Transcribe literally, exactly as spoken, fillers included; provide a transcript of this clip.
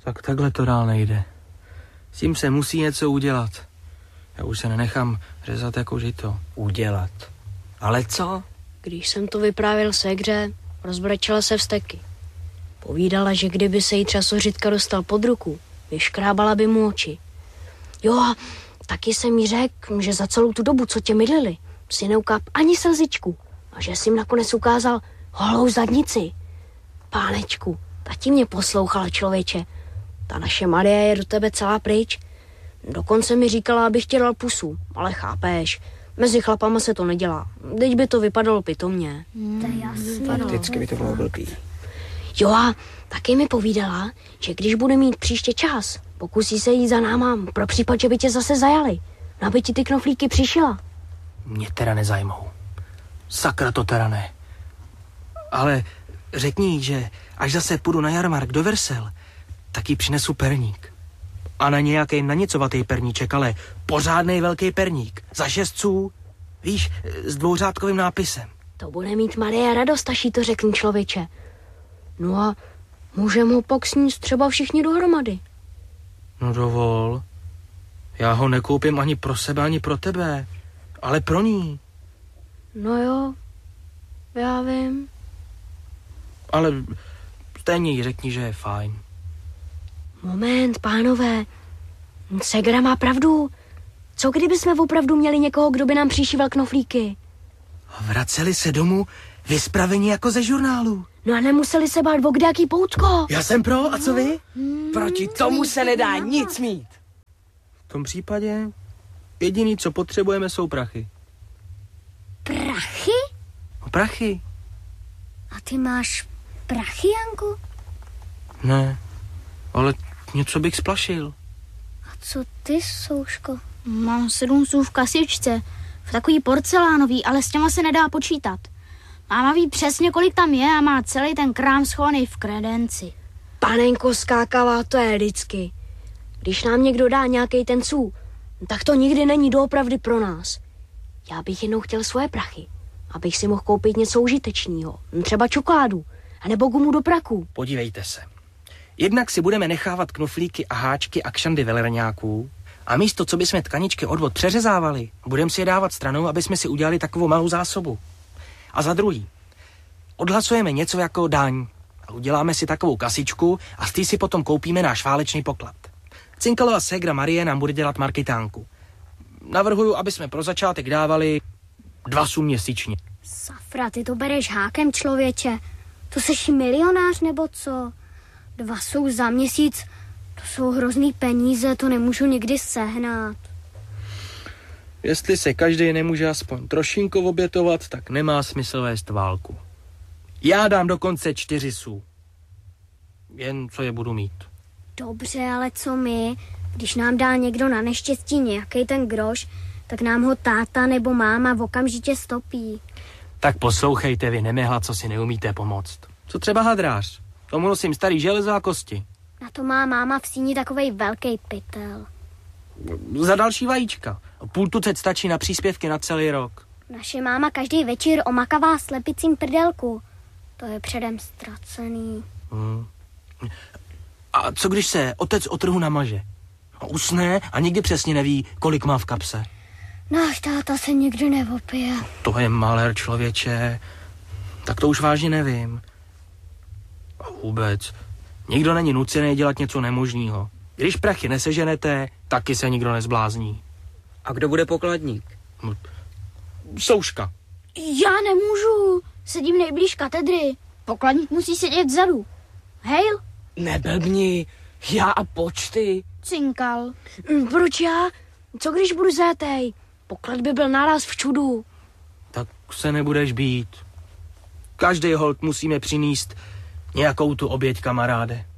Tak takhle to dál nejde. S tím se musí něco udělat. Já už se nenechám řezat jako žito. Udělat? Ale co? Když jsem to vyprávěl ségře, rozbrečela se vzteky. Povídala, že kdyby se jí třasořitka dostal pod ruku, vyškrábala by mu oči. Jo a taky jsem jí řekl, že za celou tu dobu, co tě mydlili, si neukáp ani slzičku a že jsi jim nakonec ukázal holou zadnici. Pánečku, tati mě poslouchala, člověče. Ta naše Marie je do tebe celá pryč. Dokonce mi říkala, abych tě dal pusu, ale chápeš, mezi chlapama se to nedělá. Teď by to vypadalo pitomně. Hmm, to je jasný. Vždycky by to bylo blbý. Jo a taky mi povídala, že když bude mít příště čas, pokusí se jít za náma pro případ, že by tě zase zajali. No, aby ti ty knoflíky přišila. Mě teda nezajmou. Sakra, to teda ne. Ale řekni jí, že až zase půjdu na jarmark do Versel, tak jí přinesu perník. A na nějaký nanicovatý perníček, ale pořádnej velký perník. Za šestců, víš, s dvouřádkovým nápisem. To bude mít Marie radost, až jí to řekni, člověče. No a můžeme ho pak sníst třeba všichni dohromady. No dovol. Já ho nekoupím ani pro sebe, ani pro tebe. Ale pro ní. No jo, já vím. Ale stejně jí řekni, že je fajn. Moment, pánové. Segra má pravdu. Co kdyby jsme opravdu měli někoho, kdo by nám přišíval knoflíky? Vraceli se domů vyspraveni jako ze žurnálu. No a nemuseli se bát o kdejaký poutko. Já jsem pro, a co vy? Hmm, Proti tomu se nedá nic mít. V tom případě jediný, co potřebujeme, jsou prachy. Prachy? No, prachy? A ty máš prachy, Janku? Ne, ale něco bych splašil. A co ty, Souško? Mám sedm sů v kasičce, v takový porcelánový, ale s těma se nedá počítat. Máma ví přesně, kolik tam je a má celý ten krám schovaný v kredenci. Panenko skákavá, to je vždycky. Když nám někdo dá nějaký ten sů, tak to nikdy není doopravdy pro nás. Já bych jednou chtěl svoje prachy, abych si mohl koupit něco užitečného, třeba čokoládu, anebo gumu do praku. Podívejte se. Jednak si budeme nechávat knoflíky a háčky a kšandy velerňáků a místo, co bychom tkaničky odvod přeřezávali, budeme si je dávat stranou, aby jsme si udělali takovou malou zásobu. A za druhý, odhlasujeme něco jako daň a uděláme si takovou kasičku a z té si potom koupíme náš válečný poklad. Cinkalova ségra Marie nám bude dělat marketánku. Navrhuju, aby jsme pro začátek dávali dva sů měsíčně. Safra, ty to bereš hákem, člověče. To jsi milionář nebo co? Dva sou za měsíc, to jsou hrozný peníze, to nemůžu nikdy sehnat. Jestli se každý nemůže aspoň trošinku obětovat, tak nemá smysl vést válku. Já dám dokonce čtyři sů. Jen co je budu mít. Dobře, ale co my? Když nám dá někdo na neštěstí nějaký ten groš, tak nám ho táta nebo máma okamžitě stopí. Tak poslouchejte vy, nemehla, co si neumíte pomoct. Co třeba hadrář? Tomu nosím starý železo a kosti. Na to má máma v síni takovej velký pytel. Za další vajíčka. Půl tucet stačí na příspěvky na celý rok. Naše máma každý večer omakává slepicím prdelku. To je předem ztracený. Hmm. A co když se otec o trhu namaže? Usne a nikdy přesně neví, kolik má v kapse. Náš táta se nikdy neopije. To je malér, člověče. Tak to už vážně nevím. A vůbec, nikdo není nucený dělat něco nemožného. Když prachy neseženete, taky se nikdo nezblázní. A kdo bude pokladník? Souška. Já nemůžu, sedím nejblíž katedry. Pokladník musí sedět vzadu. Hejl? Neblbni, já a počty. Cinkal. Proč já? Co když budu zétej? Poklad by byl naraz v čudu. Tak se nebudeš být. Každý holt musíme přinést nějakou tu oběť, kamaráde.